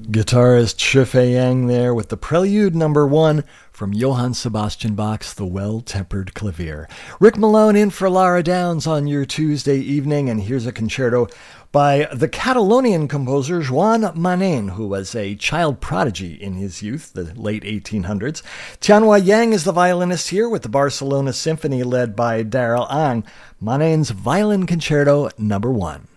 Guitarist Shi Yang there with the Prelude number 1 from Johann Sebastian Bach's The Well-Tempered Clavier. Rick Malone in for Lara Downs on your Tuesday evening, and here's a concerto by the Catalonian composer Joan Manen, who was a child prodigy in his youth, the late 1800s. Tianhua Yang is the violinist here with the Barcelona Symphony led by Daryl Ang. Manen's Violin Concerto number 1.